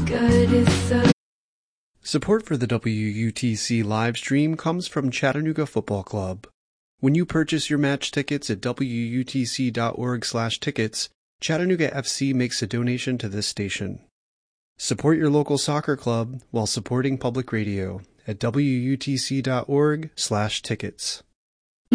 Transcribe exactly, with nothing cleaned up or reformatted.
good is so. Support for the W U T C live stream comes from Chattanooga Football Club. When you purchase your match tickets at W U T C dot org slash tickets, Chattanooga F C makes a donation to this station. Support your local soccer club while supporting public radio at W U T C dot org slash tickets.